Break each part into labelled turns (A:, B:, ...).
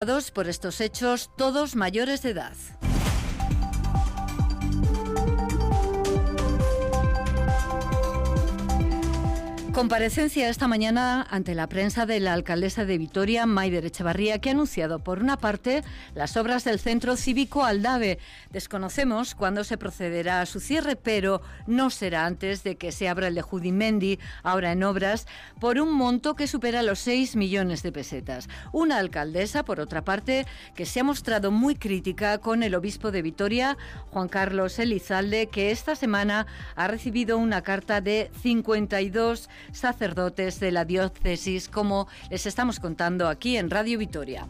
A: por estos hechos, todos mayores de edad. Comparecencia esta mañana ante la prensa de la alcaldesa de Vitoria, Maider Echevarría, que ha anunciado, por una parte, las obras del Centro Cívico Aldave. Desconocemos cuándo se procederá a su cierre, pero no será antes de que se abra el de Judimendi, ahora en obras, por un monto que supera los 6 millones de pesetas. Una alcaldesa, por otra parte, que se ha mostrado muy crítica con el obispo de Vitoria, Juan Carlos Elizalde, que esta semana ha recibido una carta de 52 sacerdotes de la diócesis, como les estamos contando aquí en Radio Vitoria.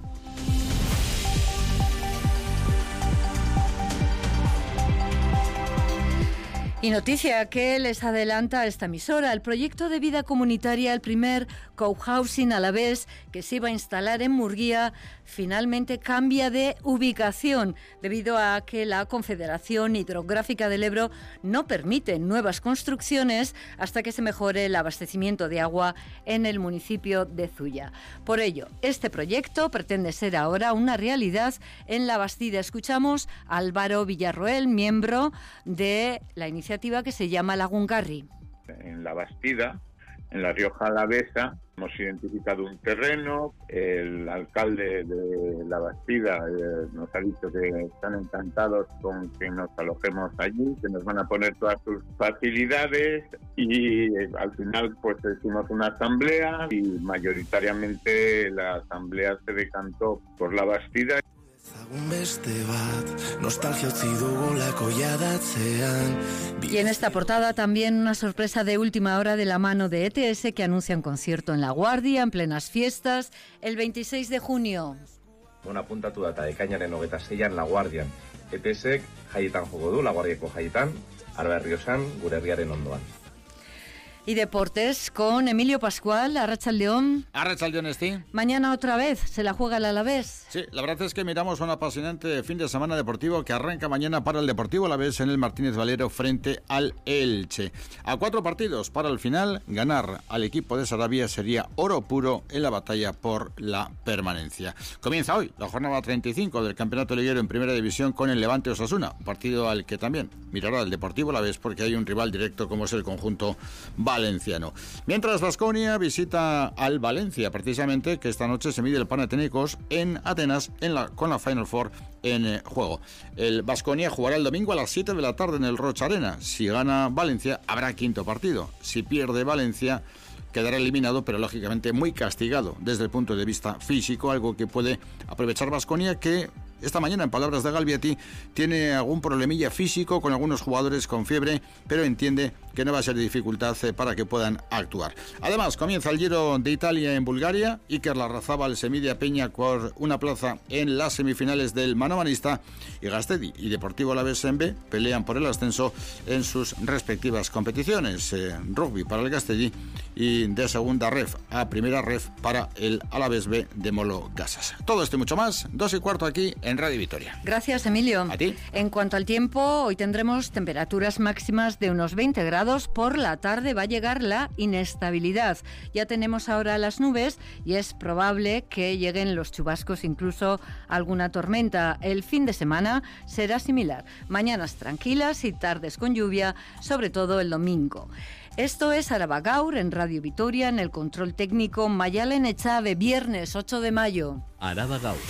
A: Y noticia que les adelanta esta emisora: el proyecto de vida comunitaria, el primer cohousing alavés que se iba a instalar en Murguía, finalmente cambia de ubicación debido a que la Confederación Hidrográfica del Ebro no permite nuevas construcciones hasta que se mejore el abastecimiento de agua en el municipio de Zuya. Por ello, este proyecto pretende ser ahora una realidad en La Bastida. Escuchamos a Álvaro Villarroel, miembro de la iniciativa que se llama Lagungarri.
B: En La Bastida, en la Rioja Alavesa, hemos identificado un terreno. El alcalde de La Bastida nos ha dicho que están encantados con que nos alojemos allí, que nos van a poner todas sus facilidades, y al final pues hicimos una asamblea y mayoritariamente la asamblea se decantó por La Bastida.
A: Y en esta portada también una sorpresa de última hora de la mano de ETS, que anuncia un concierto en La Guardia en plenas fiestas el 26 de junio.
C: Una puntatu data ekainaren 26an La Guardian. ETSek jaietan joko du, La Guardiako jaietan, Arba Herriosan, gure herriaren ondoan.
A: Y deportes con Emilio Pascual, Arratsaldeon.
D: Arratsaldeon, Esti.
A: Mañana otra vez se la juega el Alavés.
D: Sí, la verdad es que miramos un apasionante fin de semana deportivo que arranca mañana para el Deportivo Alavés en el Martínez Valero frente al Elche. A 4 partidos para el final, ganar al equipo de Sarabia sería oro puro en la batalla por la permanencia. Comienza hoy la jornada 35 del Campeonato Liguero en Primera División con el Levante Osasuna, un partido al que también mirará el Deportivo Alavés porque hay un rival directo como es el conjunto valenciano. Mientras Baskonia visita al Valencia, precisamente, que esta noche se mide el Panathinaikos en Atenas con la Final Four en juego. El Baskonia jugará el domingo a las 7 de la tarde en el Rocha Arena. Si gana Valencia, habrá quinto partido. Si pierde Valencia, quedará eliminado, pero lógicamente muy castigado desde el punto de vista físico, algo que puede aprovechar Baskonia, que esta mañana, en palabras de Galbiati, tiene algún problemilla físico con algunos jugadores con fiebre, pero entiende que no va a ser de dificultad para que puedan actuar. Además, comienza el Giro de Italia en Bulgaria. Iker Larrazábal se mide a Peña por una plaza en las semifinales del manomanista, y Gastedi y Deportivo Alavés en B pelean por el ascenso en sus respectivas competiciones. Rugby para el Gastedi y de segunda ref a primera ref para el Alavés B de Molo Gasas. Todo esto y mucho más, 2:15 aquí en Radio Vitoria.
A: Gracias, Emilio.
D: A ti.
A: En cuanto al tiempo, hoy tendremos temperaturas máximas de unos 20 grados. Por la tarde va a llegar la inestabilidad. Ya tenemos ahora las nubes y es probable que lleguen los chubascos, incluso alguna tormenta. El fin de semana será similar. Mañanas tranquilas y tardes con lluvia, sobre todo el domingo. Esto es Araba Gaur en Radio Vitoria, en el control técnico Mayalen Echave, viernes 8 de mayo.
E: Araba Gaur.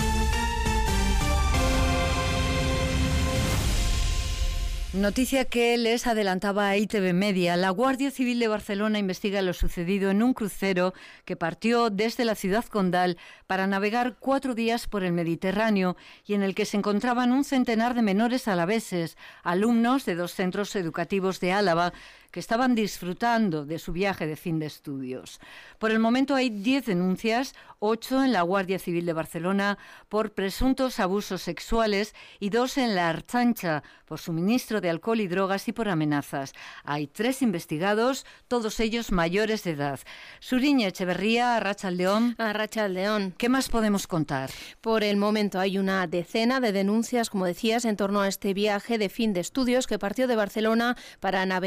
A: Noticia que les adelantaba a ITV Media. La Guardia Civil de Barcelona investiga lo sucedido en un crucero que partió desde la ciudad condal para navegar 4 días por el Mediterráneo y en el que se encontraban un centenar de menores alaveses, alumnos de 2 centros educativos de Álava, que estaban disfrutando de su viaje de fin de estudios. Por el momento hay 10 denuncias, 8 en la Guardia Civil de Barcelona por presuntos abusos sexuales y 2 en la Archancha por suministro de alcohol y drogas y por amenazas. Hay 3 investigados, todos ellos mayores de edad. Suriña Echeverría, Arratsaldeon.
F: Arratsaldeon.
A: ¿Qué más podemos contar?
F: Por el momento hay una decena de denuncias, como decías, en torno a este viaje de fin de estudios que partió de Barcelona para navegar durante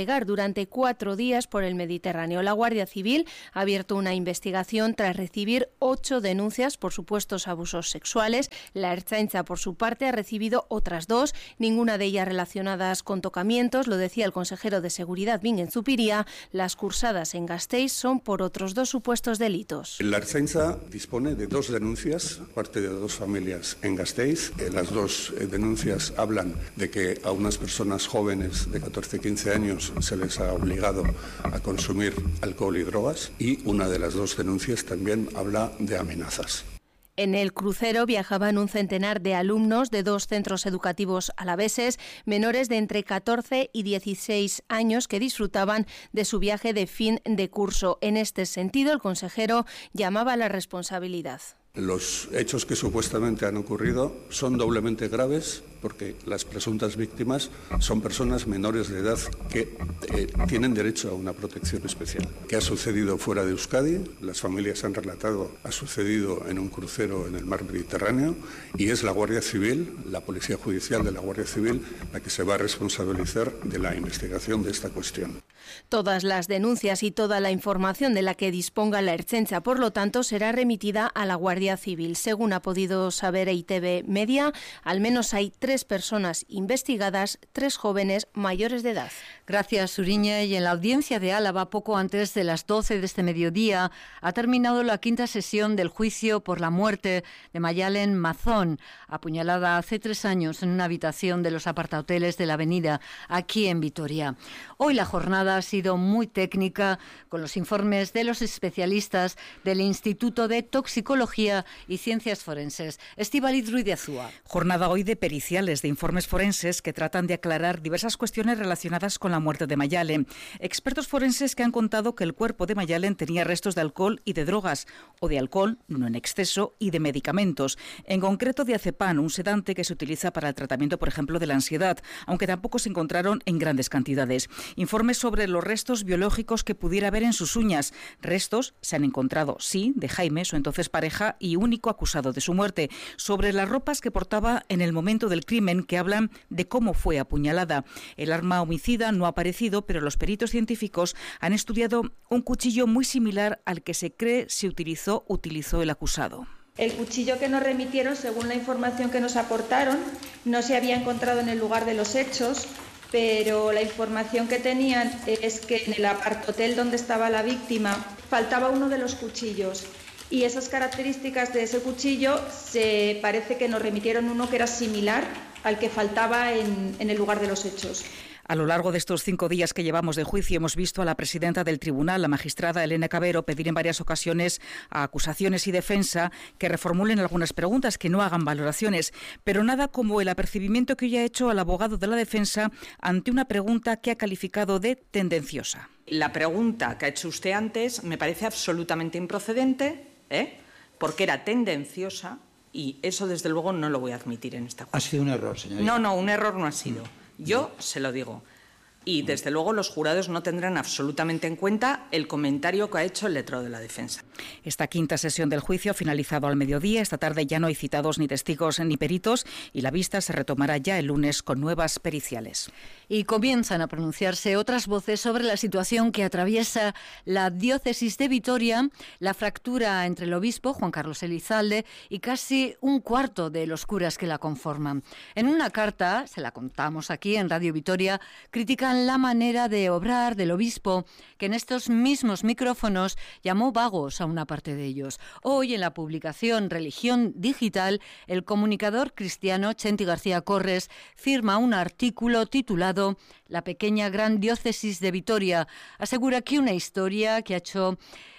F: durante 4 días por el Mediterráneo. La Guardia Civil ha abierto una investigación tras recibir 8 denuncias por supuestos abusos sexuales. La Ertzaintza, por su parte, ha recibido otras 2, ninguna de ellas relacionadas con tocamientos. Lo decía el consejero de Seguridad, Bingen Zupiria. Las cursadas en Gasteiz son por otros 2 supuestos delitos.
E: La Ertzaintza dispone de 2 denuncias, parte de 2 familias en Gasteiz. Las 2 denuncias hablan de que a unas personas jóvenes de 14-15 años se les ha obligado a consumir alcohol y drogas, y una de las 2 denuncias también habla de amenazas.
F: En el crucero viajaban un centenar de alumnos de 2 centros educativos alaveses, menores de entre 14 y 16 años, que disfrutaban de su viaje de fin de curso. En este sentido, el consejero llamaba a la responsabilidad.
E: Los hechos que supuestamente han ocurrido son doblemente graves porque las presuntas víctimas son personas menores de edad que tienen derecho a una protección especial. ¿Qué ha sucedido fuera de Euskadi? Las familias han relatado, ha sucedido en un crucero en el mar Mediterráneo, y es la Guardia Civil, la Policía Judicial de la Guardia Civil, la que se va a responsabilizar de la investigación de esta cuestión.
F: Todas las denuncias y toda la información de la que disponga la Ertzaintza, por lo tanto, será remitida a la Guardia Civil. Según ha podido saber ITV Media, al menos hay 3 personas investigadas, 3 jóvenes mayores de edad.
A: Gracias, Suriña. Y en la audiencia de Álava, poco antes de las 12 de este mediodía, ha terminado la 5ª sesión del juicio por la muerte de Mayalen Mazón, apuñalada hace 3 años en una habitación de los apartahoteles de la Avenida, aquí en Vitoria. Hoy la jornada ha sido muy técnica, con los informes de los especialistas del Instituto de Toxicología y Ciencias Forenses. Estíbaliz Ruiz de Azúa.
G: Jornada hoy de periciales, de informes forenses que tratan de aclarar diversas cuestiones relacionadas con la muerte de Mayalen. Expertos forenses que han contado que el cuerpo de Mayalen tenía restos de alcohol y de drogas, o de alcohol, no en exceso, y de medicamentos. En concreto de azepam, un sedante que se utiliza para el tratamiento, por ejemplo, de la ansiedad, aunque tampoco se encontraron en grandes cantidades. Informes sobre los restos biológicos que pudiera haber en sus uñas. Restos se han encontrado, sí, de Jaime, su entonces pareja y único acusado de su muerte. Sobre las ropas que portaba en el momento del crimen, que hablan de cómo fue apuñalada. El arma homicida no ha aparecido, pero los peritos científicos han estudiado un cuchillo muy similar al que se cree se utilizó el acusado.
H: El cuchillo que nos remitieron, según la información que nos aportaron, no se había encontrado en el lugar de los hechos, pero la información que tenían es que en el apartahotel donde estaba la víctima faltaba uno de los cuchillos, y esas características de ese cuchillo se parece que nos remitieron uno que era similar al que faltaba en el lugar de los hechos.
G: A lo largo de estos 5 días que llevamos de juicio hemos visto a la presidenta del tribunal, la magistrada Elena Cabero, pedir en varias ocasiones a acusaciones y defensa que reformulen algunas preguntas, que no hagan valoraciones, pero nada como el apercibimiento que hoy ha hecho al abogado de la defensa ante una pregunta que ha calificado de tendenciosa.
I: La pregunta que ha hecho usted antes me parece absolutamente improcedente, porque era tendenciosa, y eso desde luego no lo voy a admitir en esta cuestión.
J: Ha sido un error, señorita.
I: No, un error no ha sido. Yo se lo digo. Y desde luego los jurados no tendrán absolutamente en cuenta el comentario que ha hecho el letrado de la defensa.
G: Esta 5ª sesión del juicio ha finalizado al mediodía. Esta tarde ya no hay citados ni testigos ni peritos, y la vista se retomará ya el lunes con nuevas periciales.
A: Y comienzan a pronunciarse otras voces sobre la situación que atraviesa la diócesis de Vitoria, la fractura entre el obispo, Juan Carlos Elizalde, y casi un cuarto de los curas que la conforman. En una carta, se la contamos aquí en Radio Vitoria, critican la manera de obrar del obispo, que en estos mismos micrófonos llamó vagos a una parte de ellos. Hoy, en la publicación Religión Digital, el comunicador cristiano Chenti García Corres firma un artículo titulado La pequeña gran diócesis de Vitoria. Asegura que una historia que ha hecho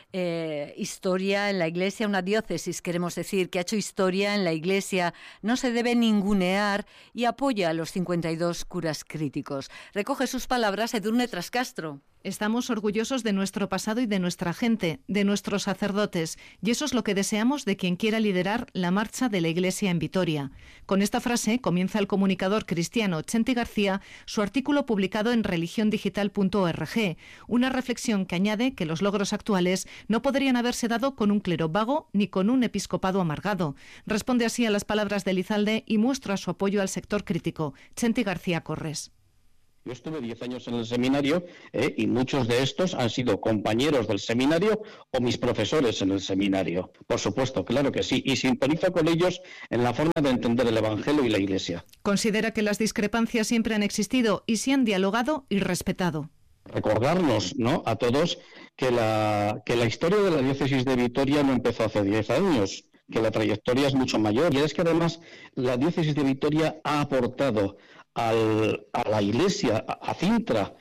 A: historia en la Iglesia, una diócesis, queremos decir, que ha hecho historia en la Iglesia, no se debe ningunear, y apoya a los 52 curas críticos. Recoge sus palabras Edurne Trascastro.
K: Estamos orgullosos de nuestro pasado y de nuestra gente, de nuestros sacerdotes, y eso es lo que deseamos de quien quiera liderar la marcha de la Iglesia en Vitoria. Con esta frase comienza el comunicador cristiano Chenti García su artículo publicado en religiondigital.org, una reflexión que añade que los logros actuales no podrían haberse dado con un clero vago ni con un episcopado amargado. Responde así a las palabras de Elizalde y muestra su apoyo al sector crítico. Chenti García Corres.
J: Yo estuve 10 años en el seminario y muchos de estos han sido compañeros del seminario o mis profesores en el seminario. Por supuesto, claro que sí. Y sintonizo con ellos en la forma de entender el Evangelio y la Iglesia.
K: Considera que las discrepancias siempre han existido y se han dialogado y respetado.
J: Recordarnos, ¿no?, a todos que la historia de la diócesis de Vitoria no empezó hace 10 años, que la trayectoria es mucho mayor. Y es que además la diócesis de Vitoria ha aportado a la Iglesia, a Cintra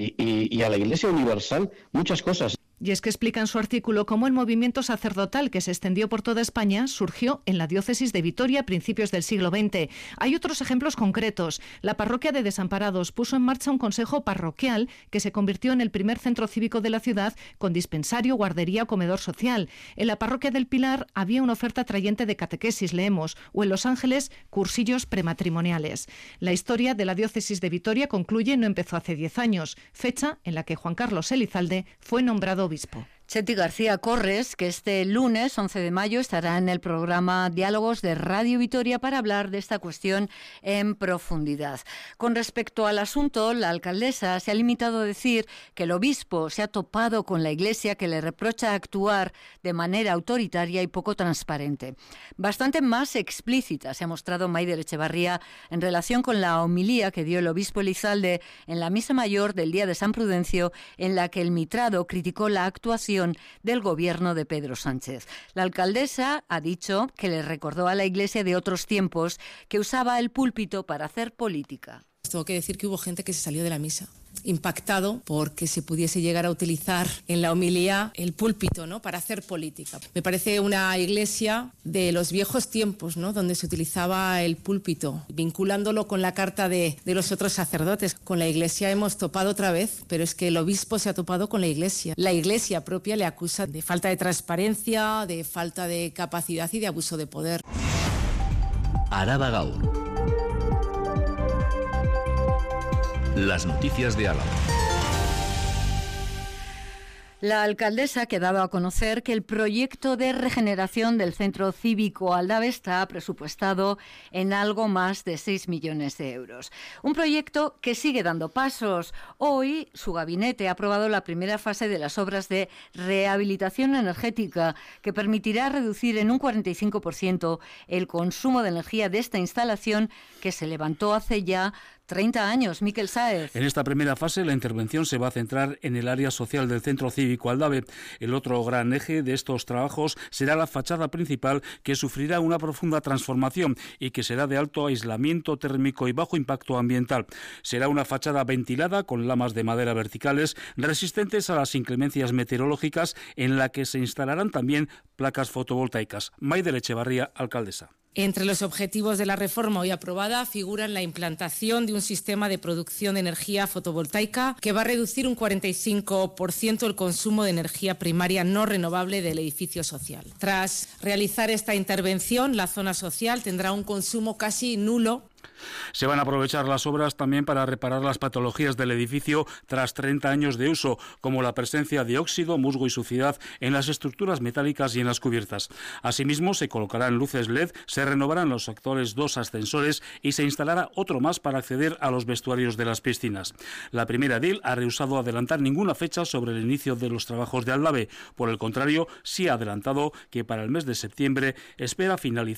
J: y a la Iglesia Universal muchas cosas.
K: Y es que explica en su artículo cómo el movimiento sacerdotal que se extendió por toda España surgió en la diócesis de Vitoria a principios del siglo XX. Hay otros ejemplos concretos. La parroquia de Desamparados puso en marcha un consejo parroquial que se convirtió en el primer centro cívico de la ciudad con dispensario, guardería o comedor social. En la parroquia del Pilar había una oferta atrayente de catequesis, leemos, o en Los Ángeles, cursillos prematrimoniales. La historia de la diócesis de Vitoria concluye no empezó hace 10 años, fecha en la que Juan Carlos Elizalde fue nombrado obispo.
A: Cheti García Corres, que este lunes 11 de mayo estará en el programa Diálogos de Radio Vitoria para hablar de esta cuestión en profundidad. Con respecto al asunto, la alcaldesa se ha limitado a decir que el obispo se ha topado con la Iglesia, que le reprocha actuar de manera autoritaria y poco transparente. Bastante más explícita se ha mostrado Maider Echevarría en relación con la homilía que dio el obispo Elizalde en la misa mayor del día de San Prudencio, en la que el mitrado criticó la actuación del gobierno de Pedro Sánchez. La alcaldesa ha dicho que le recordó a la Iglesia de otros tiempos que usaba el púlpito para hacer política.
L: Tengo que decir que hubo gente que se salió de la misa, impactado porque se pudiese llegar a utilizar en la homilía el púlpito, ¿no?, para hacer política. Me parece una iglesia de los viejos tiempos, ¿no?, donde se utilizaba el púlpito, vinculándolo con la carta de los otros sacerdotes. Con la Iglesia hemos topado otra vez, pero es que el obispo se ha topado con la Iglesia. La Iglesia propia le acusa de falta de transparencia, de falta de capacidad y de abuso de poder.
M: Araba Gaur. Las noticias de Álava.
A: La alcaldesa que ha dado a conocer que el proyecto de regeneración del Centro Cívico Aldave está presupuestado en algo más de 6 millones de euros. Un proyecto que sigue dando pasos. Hoy su gabinete ha aprobado la primera fase de las obras de rehabilitación energética que permitirá reducir en un 45% el consumo de energía de esta instalación que se levantó hace ya 30 años. Miquel Sáez.
N: En esta primera fase la intervención se va a centrar en el área social del Centro Cívico Aldave. El otro gran eje de estos trabajos será la fachada principal, que sufrirá una profunda transformación y que será de alto aislamiento térmico y bajo impacto ambiental. Será una fachada ventilada con lamas de madera verticales resistentes a las inclemencias meteorológicas, en la que se instalarán también placas fotovoltaicas. Maider Echevarría, alcaldesa.
L: Entre los objetivos de la reforma hoy aprobada figuran la implantación de un sistema de producción de energía fotovoltaica que va a reducir un 45% el consumo de energía primaria no renovable del edificio social. Tras realizar esta intervención, la zona social tendrá un consumo casi nulo.
N: Se van a aprovechar las obras también para reparar las patologías del edificio tras 30 años de uso, como la presencia de óxido, musgo y suciedad en las estructuras metálicas y en las cubiertas. Asimismo, se colocarán luces LED, se renovarán los actuales 2 ascensores y se instalará otro más para acceder a los vestuarios de las piscinas. La primera edil ha rehusado adelantar ninguna fecha sobre el inicio de los trabajos de Aldave. Por el contrario, sí ha adelantado que para el mes de septiembre espera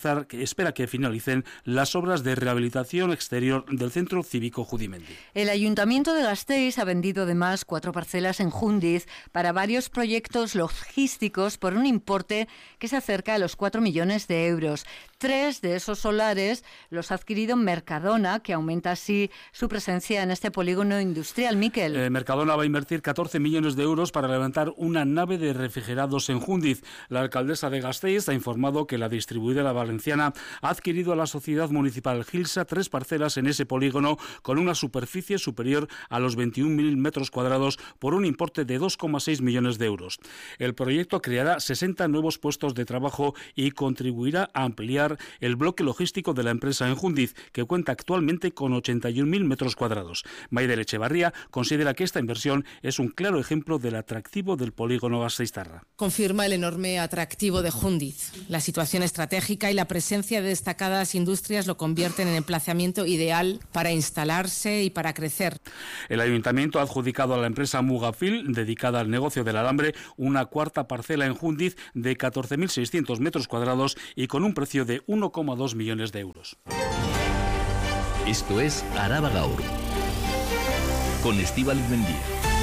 N: que finalicen las obras de rehabilitación exterior del Centro Cívico Judimendi.
A: El Ayuntamiento de Gasteiz ha vendido además 4 parcelas en Jundiz para varios proyectos logísticos por un importe que se acerca a los 4 millones de euros. 3 de esos solares los ha adquirido Mercadona, que aumenta así su presencia en este polígono industrial. Miquel.
N: Mercadona va a invertir 14 millones de euros para levantar una nave de refrigerados en Jundiz. La alcaldesa de Gasteiz ha informado que la distribuidora valenciana ha adquirido a la sociedad municipal Gilsa 3 parcelas en ese polígono con una superficie superior a los 21.000 metros cuadrados por un importe de 2,6 millones de euros. El proyecto creará 60 nuevos puestos de trabajo y contribuirá a ampliar el bloque logístico de la empresa en Jundiz, que cuenta actualmente con 81.000 metros cuadrados. Maider Echevarría considera que esta inversión es un claro ejemplo del atractivo del polígono gasteiztarra.
L: Confirma el enorme atractivo de Jundiz. La situación estratégica y la presencia de destacadas industrias lo convierten en el emplazamiento ideal para instalarse y para crecer.
N: El ayuntamiento ha adjudicado a la empresa Mugafil, dedicada al negocio del alambre, una cuarta parcela en Jundiz de 14.600 metros cuadrados y con un precio de 1,2 millones de euros.
M: Esto es Araba Gaur, con Estíbaliz Mendía.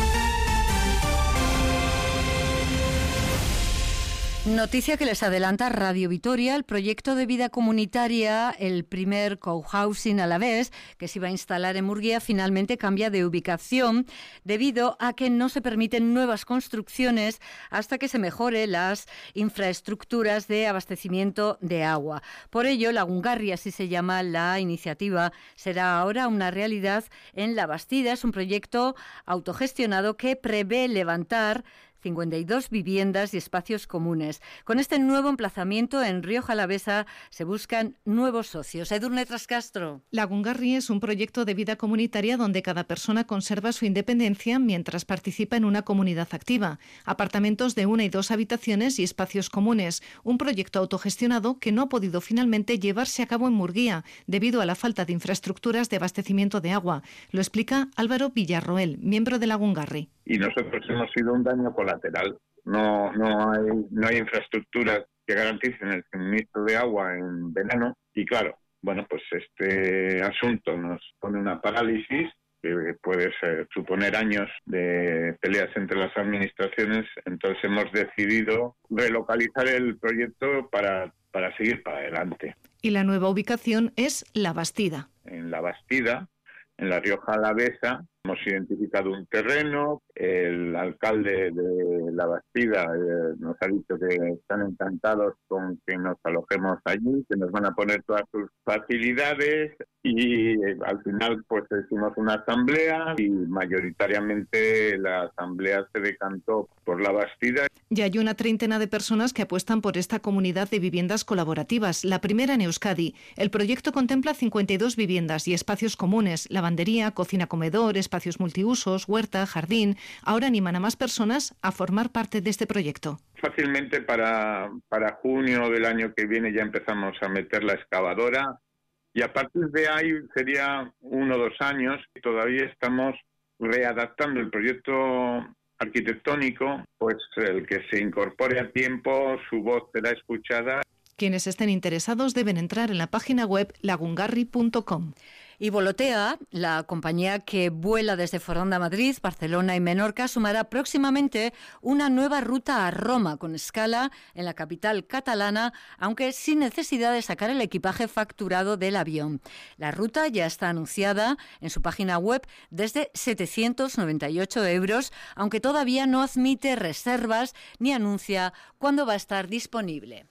A: Noticia que les adelanta Radio Vitoria, el proyecto de vida comunitaria, el primer cohousing alavés que se iba a instalar en Murguía, finalmente cambia de ubicación debido a que no se permiten nuevas construcciones hasta que se mejore las infraestructuras de abastecimiento de agua. Por ello, Lagungarri, así se llama la iniciativa, será ahora una realidad en La Bastida. Es un proyecto autogestionado que prevé levantar 52 viviendas y espacios comunes. Con este nuevo emplazamiento en Rioja Alavesa se buscan nuevos socios. Edurne Trascastro.
K: Lagungarri es un proyecto de vida comunitaria donde cada persona conserva su independencia mientras participa en una comunidad activa. Apartamentos de 1 y 2 habitaciones y espacios comunes. Un proyecto autogestionado que no ha podido finalmente llevarse a cabo en Murguía debido a la falta de infraestructuras de abastecimiento de agua. Lo explica Álvaro Villarroel, miembro de Lagungarri.
B: Y nosotros hemos sido un daño colateral. No hay infraestructuras que garanticen el suministro de agua en verano. Y claro, bueno, pues este asunto nos pone una parálisis que puede suponer años de peleas entre las administraciones. Entonces hemos decidido relocalizar el proyecto para seguir para adelante.
K: Y la nueva ubicación es La Bastida.
B: En La Bastida, en la Rioja Alavesa, hemos identificado un terreno. El alcalde de La Bastida nos ha dicho que están encantados con que nos alojemos allí, que nos van a poner todas sus facilidades y al final pues hicimos una asamblea y mayoritariamente la asamblea se decantó por La Bastida.
K: Ya hay una treintena de personas que apuestan por esta comunidad de viviendas colaborativas, la primera en Euskadi. El proyecto contempla 52 viviendas y espacios comunes, lavandería, cocina-comedor, espacios multiusos, huerta, jardín. Ahora animan a más personas a formar parte de este proyecto.
B: Fácilmente para junio del año que viene ya empezamos a meter la excavadora y a partir de ahí sería 1 o 2 años. Todavía estamos readaptando el proyecto arquitectónico, pues el que se incorpore a tiempo, su voz será escuchada.
K: Quienes estén interesados deben entrar en la página web lagungarri.com.
A: Y Volotea, la compañía que vuela desde Foronda a Madrid, Barcelona y Menorca, sumará próximamente una nueva ruta a Roma con escala en la capital catalana, aunque sin necesidad de sacar el equipaje facturado del avión. La ruta ya está anunciada en su página web desde 798 €, aunque todavía no admite reservas ni anuncia cuándo va a estar disponible.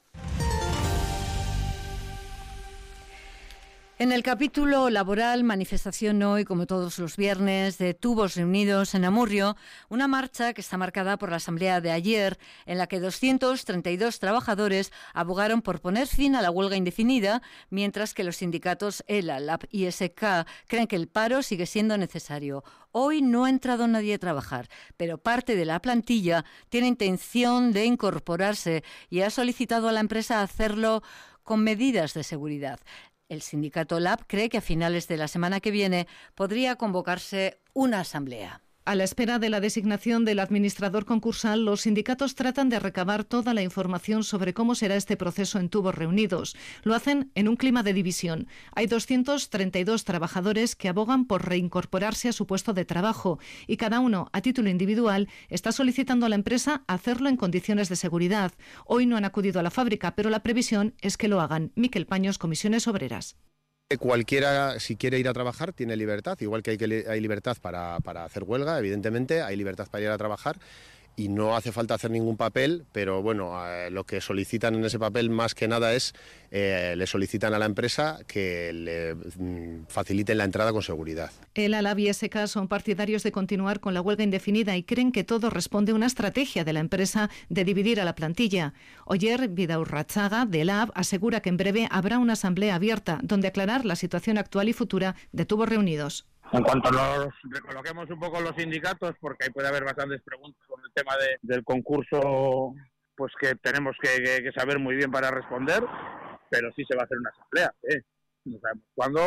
A: En el capítulo laboral, manifestación hoy, como todos los viernes, de tubos reunidos en Amurrio, una marcha que está marcada por la asamblea de ayer, en la que 232 trabajadores abogaron por poner fin a la huelga indefinida, mientras que los sindicatos ELA, LAB y SK creen que el paro sigue siendo necesario. Hoy no ha entrado nadie a trabajar, pero parte de la plantilla tiene intención de incorporarse y ha solicitado a la empresa hacerlo con medidas de seguridad. El sindicato LAB cree que a finales de la semana que viene podría convocarse una asamblea.
K: A la espera de la designación del administrador concursal, los sindicatos tratan de recabar toda la información sobre cómo será este proceso en tubos reunidos. Lo hacen en un clima de división. Hay 232 trabajadores que abogan por reincorporarse a su puesto de trabajo y cada uno, a título individual, está solicitando a la empresa hacerlo en condiciones de seguridad. Hoy no han acudido a la fábrica, pero la previsión es que lo hagan. Miquel Paños, Comisiones Obreras.
O: Cualquiera, si quiere ir a trabajar, tiene libertad, igual que hay libertad para hacer huelga, evidentemente, hay libertad para ir a trabajar y no hace falta hacer ningún papel, pero bueno, lo que solicitan en ese papel más que nada es, le solicitan a la empresa que le faciliten la entrada con seguridad.
K: El LAB y SK son partidarios de continuar con la huelga indefinida y creen que todo responde a una estrategia de la empresa de dividir a la plantilla. Oyer Vidaurratzaga, de LAB, asegura que en breve habrá una asamblea abierta donde aclarar la situación actual y futura de tubos reunidos.
P: En cuanto nos recoloquemos un poco los sindicatos, porque ahí puede haber bastantes preguntas con el tema del concurso, pues que tenemos que saber muy bien para responder, pero sí se va a hacer una asamblea, no sabemos cuándo,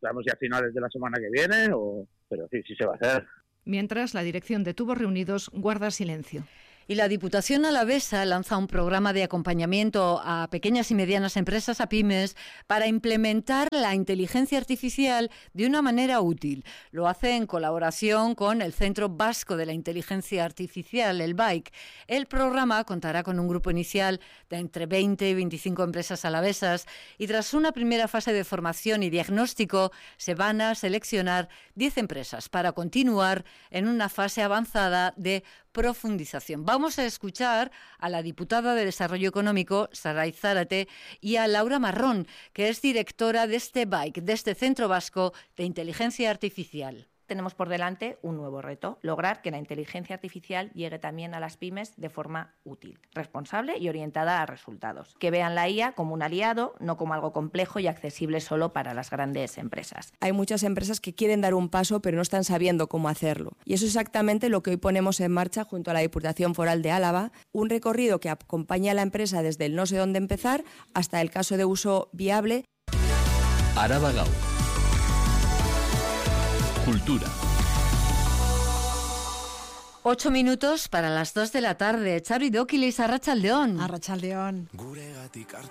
P: Esperamos ya a finales de la semana que viene, pero sí se va a hacer.
K: Mientras, la dirección de Tubos Reunidos guarda silencio.
A: Y la Diputación Alavesa lanza un programa de acompañamiento a pequeñas y medianas empresas, a pymes, para implementar la inteligencia artificial de una manera útil. Lo hace en colaboración con el Centro Vasco de la Inteligencia Artificial, el BAIC. El programa contará con un grupo inicial de entre 20 y 25 empresas alavesas y tras una primera fase de formación y diagnóstico se van a seleccionar 10 empresas para continuar en una fase avanzada de profundización. Vamos a escuchar a la diputada de Desarrollo Económico, Saray Zárate, y a Laura Marrón, que es directora de este BAIC, de este Centro Vasco de Inteligencia Artificial.
Q: Tenemos por delante un nuevo reto, lograr que la inteligencia artificial llegue también a las pymes de forma útil, responsable y orientada a resultados. Que vean la IA como un aliado, no como algo complejo y accesible solo para las grandes empresas.
R: Hay muchas empresas que quieren dar un paso pero no están sabiendo cómo hacerlo. Y eso es exactamente lo que hoy ponemos en marcha junto a la Diputación Foral de Álava, un recorrido que acompaña a la empresa desde el no sé dónde empezar hasta el caso de uso viable.
M: Araba Gaur. Cultura.
A: 8 minutos para las 2 de la tarde. Charo Idóquilis, Arratsaldeon.
S: Arratsaldeon.